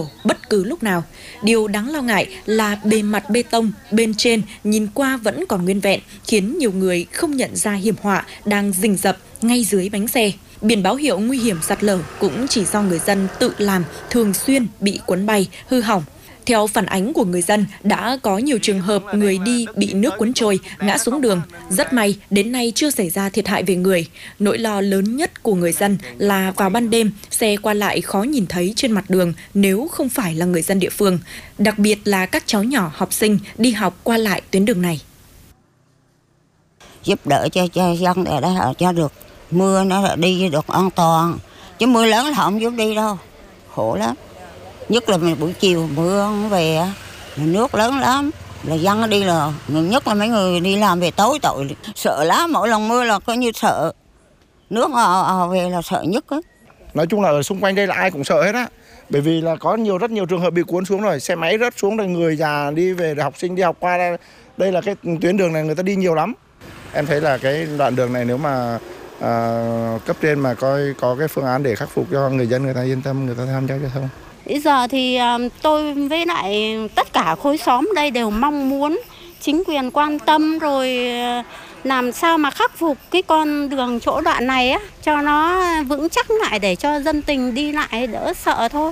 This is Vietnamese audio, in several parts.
bất cứ lúc nào. Điều đáng lo ngại là bề mặt bê tông bên trên nhìn qua vẫn còn nguyên vẹn, khiến nhiều người không nhận ra hiểm họa đang rình rập ngay dưới bánh xe. Biển báo hiệu nguy hiểm sạt lở cũng chỉ do người dân tự làm, thường xuyên bị cuốn bay, hư hỏng. Theo phản ánh của người dân, đã có nhiều trường hợp người đi bị nước cuốn trôi, ngã xuống đường. Rất may, đến nay chưa xảy ra thiệt hại về người. Nỗi lo lớn nhất của người dân là vào ban đêm, xe qua lại khó nhìn thấy trên mặt đường nếu không phải là người dân địa phương. Đặc biệt là các cháu nhỏ học sinh đi học qua lại tuyến đường này. Giúp đỡ cho dân để cho được mưa nó đi được an toàn. Chứ mưa lớn là không giúp đi đâu. Khổ lắm. Nhất là buổi chiều mưa về nước lớn lắm, là dân nó đi là nhất là mấy người đi làm về tối tội sợ lắm, mỗi lần mưa là coi như sợ nước về là sợ nhất á. Nói chung là ở xung quanh đây là ai cũng sợ hết á, bởi vì là có rất nhiều trường hợp bị cuốn xuống rồi, xe máy rớt xuống rồi, người già đi về, học sinh đi học qua đây là cái tuyến đường này người ta đi nhiều lắm. Em thấy là cái đoạn đường này nếu mà cấp trên mà có cái phương án để khắc phục cho người dân, người ta yên tâm, người ta tham gia giao thông. Bây giờ thì tôi với lại tất cả khối xóm đây đều mong muốn chính quyền quan tâm rồi làm sao mà khắc phục cái con đường chỗ đoạn này á, cho nó vững chắc lại để cho dân tình đi lại đỡ sợ thôi.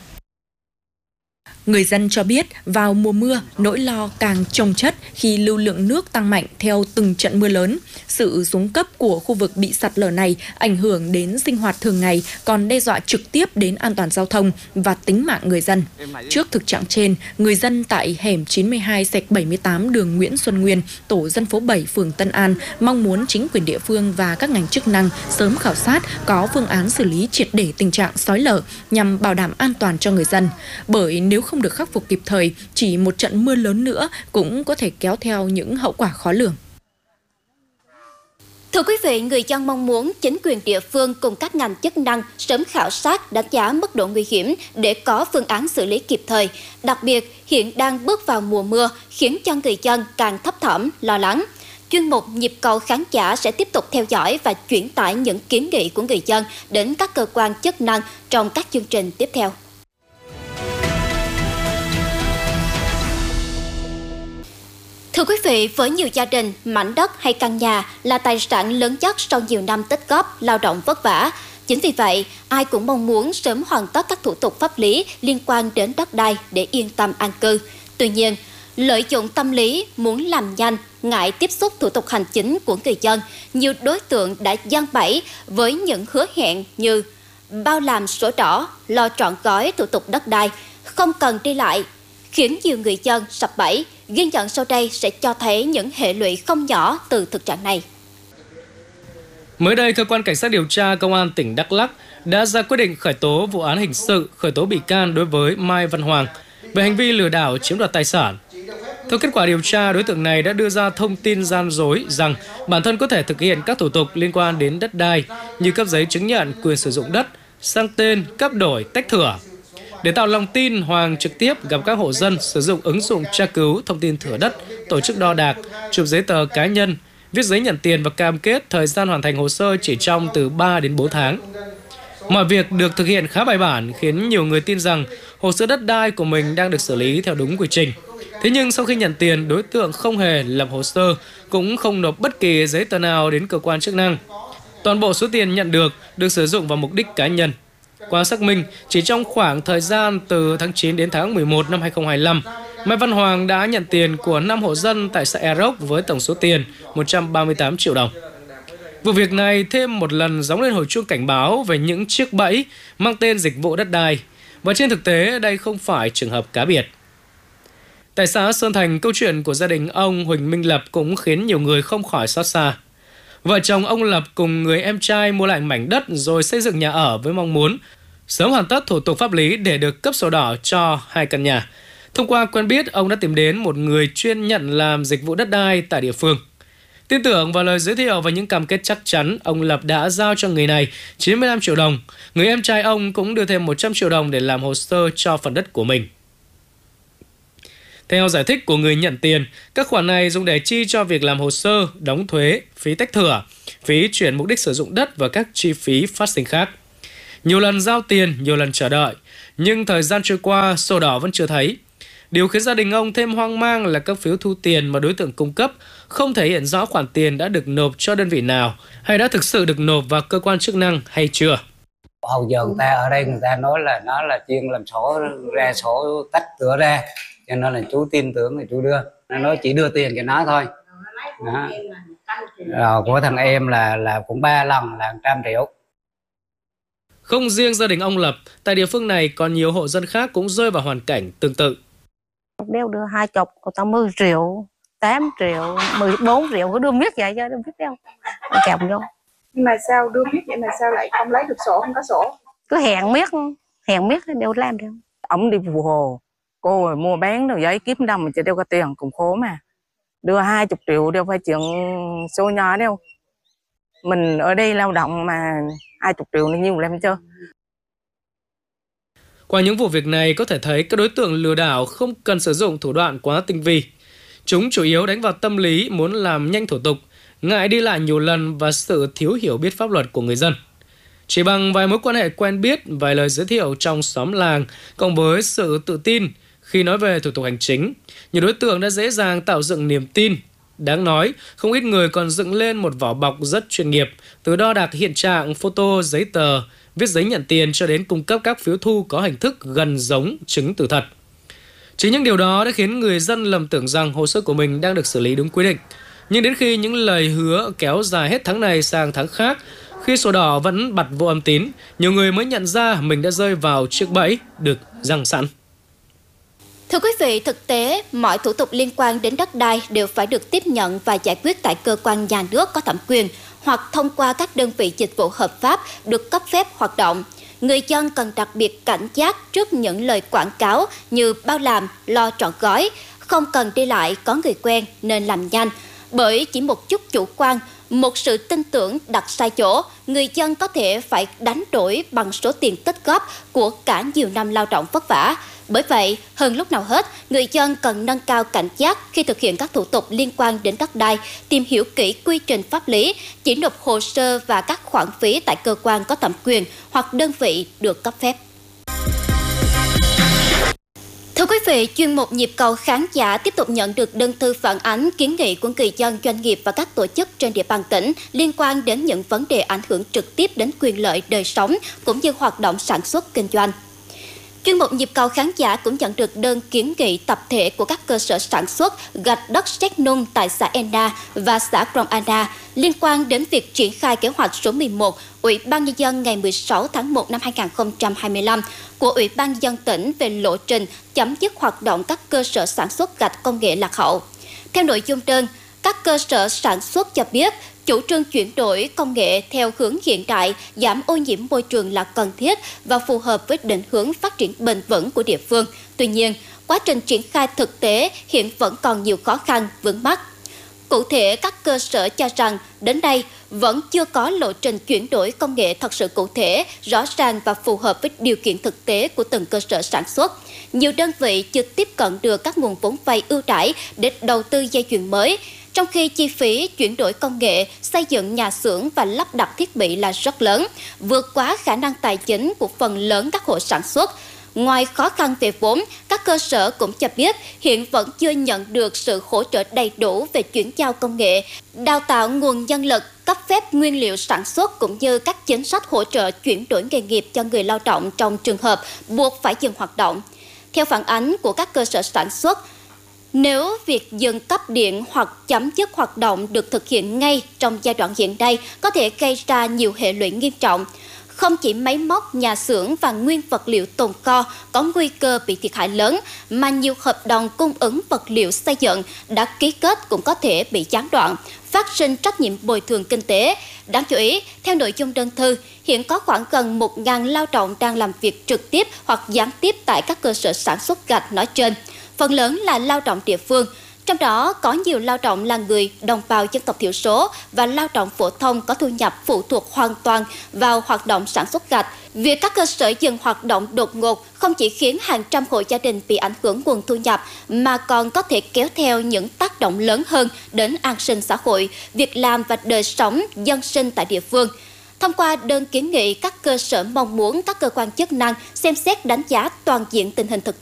Người dân cho biết vào mùa mưa, nỗi lo càng chồng chất khi lưu lượng nước tăng mạnh theo từng trận mưa lớn. Sự xuống cấp của khu vực bị sạt lở này ảnh hưởng đến sinh hoạt thường ngày, còn đe dọa trực tiếp đến an toàn giao thông và tính mạng người dân. Trước thực trạng trên, người dân tại hẻm 92/78 đường Nguyễn Xuân Nguyên, tổ dân phố 7, phường Tân An mong muốn chính quyền địa phương và các ngành chức năng sớm khảo sát, có phương án xử lý triệt để tình trạng xói lở nhằm bảo đảm an toàn cho người dân. Bởi nếu không được khắc phục kịp thời, chỉ một trận mưa lớn nữa cũng có thể kéo theo những hậu quả khó lường. Thưa quý vị, người dân mong muốn chính quyền địa phương cùng các ngành chức năng sớm khảo sát, đánh giá mức độ nguy hiểm để có phương án xử lý kịp thời. Đặc biệt, hiện đang bước vào mùa mưa khiến cho người dân càng thấp thỏm, lo lắng. Chuyên mục Nhịp cầu khán giả sẽ tiếp tục theo dõi và chuyển tải những kiến nghị của người dân đến các cơ quan chức năng trong các chương trình tiếp theo. Thưa quý vị, với nhiều gia đình, mảnh đất hay căn nhà là tài sản lớn nhất sau nhiều năm tích góp, lao động vất vả. Chính vì vậy, ai cũng mong muốn sớm hoàn tất các thủ tục pháp lý liên quan đến đất đai để yên tâm an cư. Tuy nhiên, lợi dụng tâm lý muốn làm nhanh, ngại tiếp xúc thủ tục hành chính của người dân, nhiều đối tượng đã giăng bẫy với những hứa hẹn như bao làm sổ đỏ, lo trọn gói thủ tục đất đai, không cần đi lại, khiến nhiều người dân sập bẫy. Ghi nhận sau đây sẽ cho thấy những hệ lụy không nhỏ từ thực trạng này. Mới đây, Cơ quan Cảnh sát điều tra Công an tỉnh Đắk Lắk đã ra quyết định khởi tố vụ án hình sự, khởi tố bị can đối với Mai Văn Hoàng về hành vi lừa đảo chiếm đoạt tài sản. Theo kết quả điều tra, đối tượng này đã đưa ra thông tin gian dối rằng bản thân có thể thực hiện các thủ tục liên quan đến đất đai như cấp giấy chứng nhận quyền sử dụng đất, sang tên, cấp đổi, tách thửa. Để tạo lòng tin, Hoàng trực tiếp gặp các hộ dân sử dụng ứng dụng tra cứu thông tin thửa đất, tổ chức đo đạc, chụp giấy tờ cá nhân, viết giấy nhận tiền và cam kết thời gian hoàn thành hồ sơ chỉ trong từ 3 đến 4 tháng. Mọi việc được thực hiện khá bài bản khiến nhiều người tin rằng hồ sơ đất đai của mình đang được xử lý theo đúng quy trình. Thế nhưng sau khi nhận tiền, đối tượng không hề lập hồ sơ, cũng không nộp bất kỳ giấy tờ nào đến cơ quan chức năng. Toàn bộ số tiền nhận được sử dụng vào mục đích cá nhân. Qua xác minh, chỉ trong khoảng thời gian từ tháng 9 đến tháng 11 năm 2025, Mai Văn Hoàng đã nhận tiền của 5 hộ dân tại xã E Rốc với tổng số tiền 138 triệu đồng. Vụ việc này thêm một lần gióng lên hồi chuông cảnh báo về những chiếc bẫy mang tên dịch vụ đất đai. Và trên thực tế, đây không phải trường hợp cá biệt. Tại xã Sơn Thành, câu chuyện của gia đình ông Huỳnh Minh Lập cũng khiến nhiều người không khỏi xót xa. Vợ chồng ông Lập cùng người em trai mua lại mảnh đất rồi xây dựng nhà ở với mong muốn sớm hoàn tất thủ tục pháp lý để được cấp sổ đỏ cho 2 căn nhà. Thông qua quen biết, ông đã tìm đến một người chuyên nhận làm dịch vụ đất đai tại địa phương. Tin tưởng vào lời giới thiệu và những cam kết chắc chắn, ông Lập đã giao cho người này 95 triệu đồng. Người em trai ông cũng đưa thêm 100 triệu đồng để làm hồ sơ cho phần đất của mình. Theo giải thích của người nhận tiền, các khoản này dùng để chi cho việc làm hồ sơ, đóng thuế, phí tách thửa, phí chuyển mục đích sử dụng đất và các chi phí phát sinh khác. Nhiều lần giao tiền, nhiều lần chờ đợi. Nhưng thời gian trôi qua, sổ đỏ vẫn chưa thấy. Điều khiến gia đình ông thêm hoang mang là các phiếu thu tiền mà đối tượng cung cấp không thể hiện rõ khoản tiền đã được nộp cho đơn vị nào hay đã thực sự được nộp vào cơ quan chức năng hay chưa. Hầu giờ người ta ở đây người ta nói là nó là chuyên làm sổ ra sổ tách tựa ra, cho nên là chú tin tưởng thì chú đưa. Nó nói chỉ đưa tiền cho nó thôi. Đó. Rồi của thằng em là cũng 3 lần là 100 triệu. Không riêng gia đình ông Lập, tại địa phương này còn nhiều hộ dân khác cũng rơi vào hoàn cảnh tương tự. Đeo đưa 20, người ta 10 triệu, 8 triệu, 14 triệu, cứ đưa miết vậy cho, đưa miết đeo, kèm vô. Nhưng mà sao đưa miết vậy mà sao lại không lấy được sổ, không có sổ? Cứ hẹn miết đều làm được. Ông đi phụ hồ, cô rồi mua bán rồi giấy kiếm đồng mà chỉ đeo cái tiền cũng khổ mà. Đưa 20 triệu đeo phải chuyện số nhỏ đeo. Mình ở đây lao động mà 20 triệu nó nhiều lắm chưa. Qua những vụ việc này có thể thấy các đối tượng lừa đảo không cần sử dụng thủ đoạn quá tinh vi. Chúng chủ yếu đánh vào tâm lý muốn làm nhanh thủ tục, ngại đi lại nhiều lần và sự thiếu hiểu biết pháp luật của người dân. Chỉ bằng vài mối quan hệ quen biết, vài lời giới thiệu trong xóm làng, cộng với sự tự tin khi nói về thủ tục hành chính, nhiều đối tượng đã dễ dàng tạo dựng niềm tin. Đáng nói, không ít người còn dựng lên một vỏ bọc rất chuyên nghiệp, từ đo đạc hiện trạng, photo, giấy tờ, viết giấy nhận tiền cho đến cung cấp các phiếu thu có hình thức gần giống chứng từ thật. Chính những điều đó đã khiến người dân lầm tưởng rằng hồ sơ của mình đang được xử lý đúng quy định. Nhưng đến khi những lời hứa kéo dài hết tháng này sang tháng khác, khi sổ đỏ vẫn bặt vô âm tín, nhiều người mới nhận ra mình đã rơi vào chiếc bẫy được giăng sẵn. Thưa quý vị, thực tế, mọi thủ tục liên quan đến đất đai đều phải được tiếp nhận và giải quyết tại cơ quan nhà nước có thẩm quyền hoặc thông qua các đơn vị dịch vụ hợp pháp được cấp phép hoạt động. Người dân cần đặc biệt cảnh giác trước những lời quảng cáo như bao làm, lo trọn gói, không cần đi lại, có người quen nên làm nhanh. Bởi chỉ một chút chủ quan, một sự tin tưởng đặt sai chỗ, người dân có thể phải đánh đổi bằng số tiền tích góp của cả nhiều năm lao động vất vả. Bởi vậy, hơn lúc nào hết, người dân cần nâng cao cảnh giác khi thực hiện các thủ tục liên quan đến đất đai, tìm hiểu kỹ quy trình pháp lý, chỉ nộp hồ sơ và các khoản phí tại cơ quan có thẩm quyền hoặc đơn vị được cấp phép. Thưa quý vị, chuyên mục Nhịp cầu khán giả tiếp tục nhận được đơn thư phản ánh kiến nghị của người dân, doanh nghiệp và các tổ chức trên địa bàn tỉnh liên quan đến những vấn đề ảnh hưởng trực tiếp đến quyền lợi đời sống cũng như hoạt động sản xuất kinh doanh. Chuyên mục Nhịp cầu khán giả cũng nhận được đơn kiến nghị tập thể của các cơ sở sản xuất gạch đất sét nung tại xã Ena và xã Krông Anna liên quan đến việc triển khai kế hoạch số 11 Ủy ban Nhân dân ngày 16 tháng 1 năm 2025 của Ủy ban Nhân dân tỉnh về lộ trình chấm dứt hoạt động các cơ sở sản xuất gạch công nghệ lạc hậu. Theo nội dung đơn, các cơ sở sản xuất cho biết chủ trương chuyển đổi công nghệ theo hướng hiện đại, giảm ô nhiễm môi trường là cần thiết và phù hợp với định hướng phát triển bền vững của địa phương. Tuy nhiên, quá trình triển khai thực tế hiện vẫn còn nhiều khó khăn, vướng mắc. Cụ thể, các cơ sở cho rằng đến nay vẫn chưa có lộ trình chuyển đổi công nghệ thật sự cụ thể, rõ ràng và phù hợp với điều kiện thực tế của từng cơ sở sản xuất. Nhiều đơn vị chưa tiếp cận được các nguồn vốn vay ưu đãi để đầu tư dây chuyền mới, trong khi chi phí chuyển đổi công nghệ, xây dựng nhà xưởng và lắp đặt thiết bị là rất lớn, vượt quá khả năng tài chính của phần lớn các hộ sản xuất. Ngoài khó khăn về vốn, các cơ sở cũng cho biết hiện vẫn chưa nhận được sự hỗ trợ đầy đủ về chuyển giao công nghệ, đào tạo nguồn nhân lực, cấp phép nguyên liệu sản xuất cũng như các chính sách hỗ trợ chuyển đổi nghề nghiệp cho người lao động trong trường hợp buộc phải dừng hoạt động. Theo phản ánh của các cơ sở sản xuất, nếu việc dừng cấp điện hoặc chấm dứt hoạt động được thực hiện ngay trong giai đoạn hiện nay có thể gây ra nhiều hệ lụy nghiêm trọng. Không chỉ máy móc, nhà xưởng và nguyên vật liệu tồn kho có nguy cơ bị thiệt hại lớn, mà nhiều hợp đồng cung ứng vật liệu xây dựng đã ký kết cũng có thể bị gián đoạn, phát sinh trách nhiệm bồi thường kinh tế. Đáng chú ý, theo nội dung đơn thư, hiện có khoảng gần 1.000 lao động đang làm việc trực tiếp hoặc gián tiếp tại các cơ sở sản xuất gạch nói trên. Phần lớn là lao động địa phương, trong đó có nhiều lao động là người đồng bào dân tộc thiểu số và lao động phổ thông có thu nhập phụ thuộc hoàn toàn vào hoạt động sản xuất gạch. Việc các cơ sở dừng hoạt động đột ngột không chỉ khiến hàng trăm hộ gia đình bị ảnh hưởng nguồn thu nhập mà còn có thể kéo theo những tác động lớn hơn đến an sinh xã hội, việc làm và đời sống dân sinh tại địa phương. Thông qua đơn kiến nghị, các cơ sở mong muốn các cơ quan chức năng xem xét đánh giá toàn diện tình hình thực